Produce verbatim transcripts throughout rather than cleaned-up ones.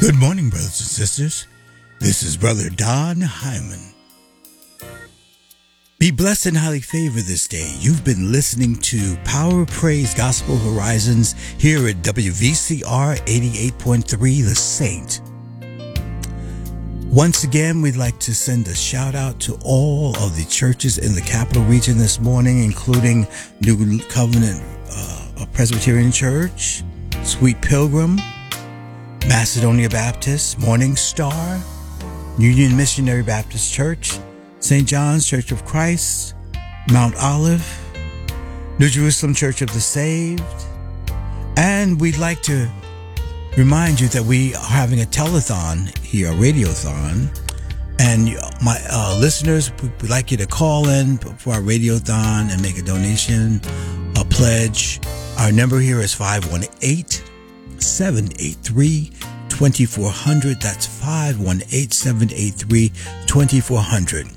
Good morning, brothers and sisters. This is Brother Don Hyman. Be blessed and highly favored this day. You've been listening to Power of Praise Gospel Horizons here at W V C R eighty-eight point three The Saint. Once again, we'd like to send a shout out to all of the churches in the Capital Region this morning, including New Covenant uh, Presbyterian Church, Sweet Pilgrim, Macedonia Baptist, Morning Star, Union Missionary Baptist Church, Saint John's Church of Christ, Mount Olive, New Jerusalem Church of the Saved. And we'd like to remind you that we are having a telethon here, a radiothon. And my uh, listeners, we'd like you to call in for our radiothon and make a donation, a pledge. Our number here is five one eight, seven eight three, two four zero zero. That's five one eight, seven eight three, two four zero zero.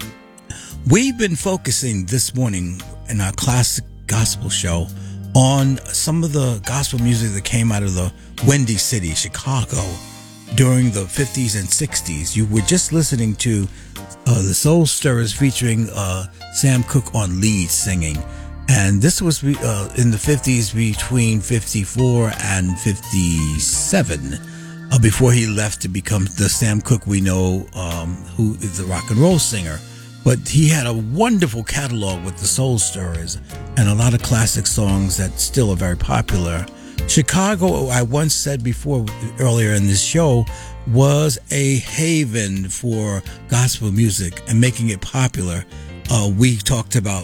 We've been focusing this morning in our classic gospel show on some of the gospel music that came out of the Windy City, Chicago, during the fifties and sixties. You were just listening to uh, the Soul Stirrers featuring uh, Sam Cooke on lead singing. And this was uh, in the fifties, between fifty-four and fifty-seven, uh, before he left to become the Sam Cooke we know, um, who is the rock and roll singer. But he had a wonderful catalog with the Soul Stirrers and a lot of classic songs that still are very popular. Chicago, I once said before, earlier in this show, was a haven for gospel music and making it popular. Uh, we talked about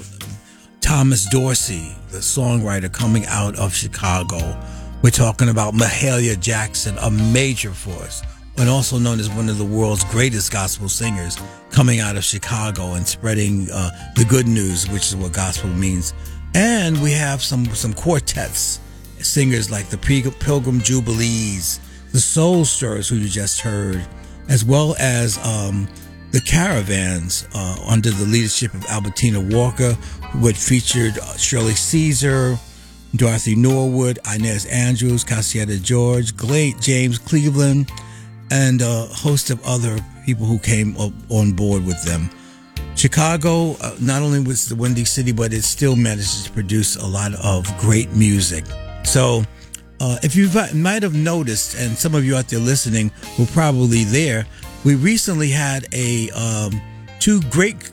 Thomas Dorsey, the songwriter coming out of Chicago. We're talking about Mahalia Jackson, a major force, and also known as one of the world's greatest gospel singers, coming out of Chicago and spreading uh, the good news, which is what gospel means. And we have some, some quartets, singers like the Pilgrim Jubilees, the Soul Stirrers, who you just heard, as well as um, the Caravans, uh, under the leadership of Albertina Walker, which featured Shirley Caesar, Dorothy Norwood, Inez Andrews, Cassietta George, Glade, James Cleveland, and a host of other people who came up on board with them. Chicago, uh, not only was the Windy City, but it still manages to produce a lot of great music. So uh, if you might have noticed, and some of you out there listening were probably there, we recently had a um, two great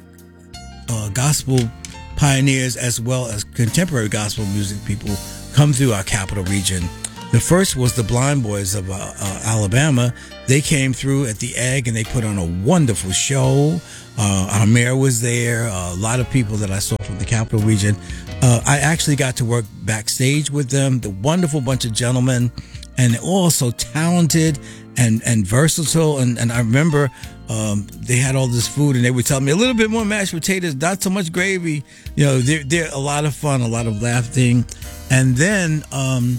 uh, gospel pioneers as well as contemporary gospel music people come through our Capital Region. The first was the Blind Boys of uh, uh, Alabama. They came through at the Egg and they put on a wonderful show. Uh, our mayor was there. Uh, a lot of people that I saw from the Capital Region. Uh, I actually got to work backstage with them. The wonderful bunch of gentlemen, and all so talented and, and versatile. And, and I remember um, they had all this food and they would tell me a little bit more mashed potatoes, not so much gravy. You know, they're, they're a lot of fun, a lot of laughing. And then um,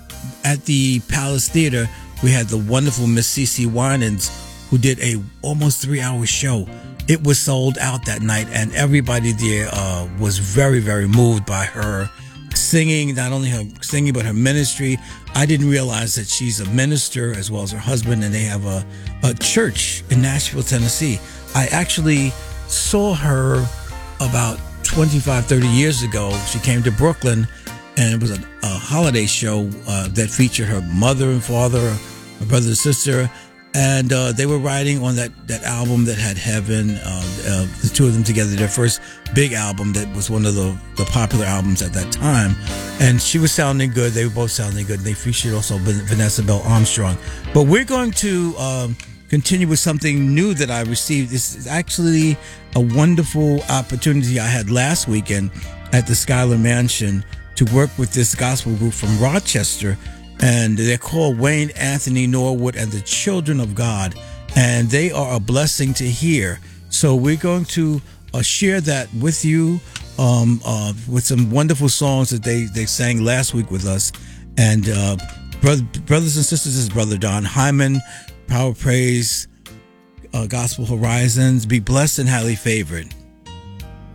at the Palace Theater, we had the wonderful Miss Cece Winans, who did a almost three hour show. It was sold out that night, and everybody there uh, was very, very moved by her singing, not only her singing, but her ministry. I didn't realize that she's a minister as well as her husband, and they have a, a church in Nashville, Tennessee. I actually saw her about twenty-five, thirty years ago. She came to Brooklyn, and it was a, a holiday show uh, that featured her mother and father, her brother and sister, and uh, they were writing on that, that album that had Heaven, uh, uh, the two of them together, their first big album that was one of the, the popular albums at that time. And she was sounding good. They were both sounding good. They featured also Vanessa Bell Armstrong. But we're going to um, continue with something new that I received. This is actually a wonderful opportunity I had last weekend at the Schuyler Mansion to work with this gospel group from Rochester, and they're called Wayne Anthony Norwood and the Children of God, and they are a blessing to hear. So we're going to uh, share that with you um, uh, with some wonderful songs that they, they sang last week with us. And uh, brother, brothers and sisters, this is Brother Don Hyman, Power Praise, uh, Gospel Horizons. Be blessed and highly favored.